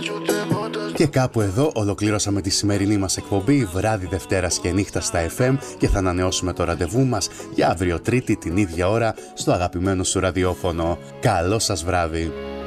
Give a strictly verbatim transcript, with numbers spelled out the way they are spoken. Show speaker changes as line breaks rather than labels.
Και κάπου εδώ ολοκλήρωσαμε τη σημερινή μας εκπομπή βράδυ Δευτέρας και νύχτα στα εφ εμ και θα ανανεώσουμε το ραντεβού μας για αύριο Τρίτη την ίδια ώρα στο αγαπημένο σου ραδιόφωνο. Καλό σας βράδυ!